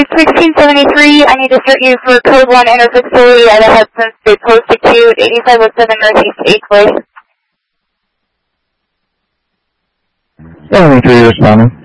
1673, I need to start you for Code 1 Inner Facility at a Hudson State Post Acute, 8507 Northeast 8th Place. 73 responding.